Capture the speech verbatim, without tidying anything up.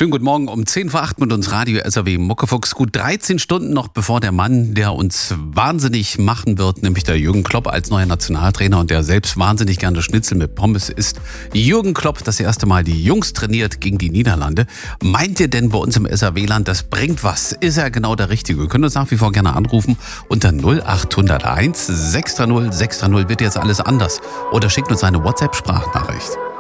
Schönen guten Morgen um zehn vor acht mit uns Radio S R W Muckefuchs. Gut dreizehn Stunden noch bevor der Mann, der uns wahnsinnig machen wird, nämlich der Jürgen Klopp als neuer Nationaltrainer und der selbst wahnsinnig gerne Schnitzel mit Pommes isst. Jürgen Klopp das erste Mal die Jungs trainiert gegen die Niederlande. Meint ihr denn bei uns im S R W-Land, das bringt was? Ist er genau der Richtige? Wir können uns nach wie vor gerne anrufen unter null acht null eins sechs drei null sechs drei null. Wird jetzt alles anders? Oder schickt uns eine WhatsApp-Sprachnachricht.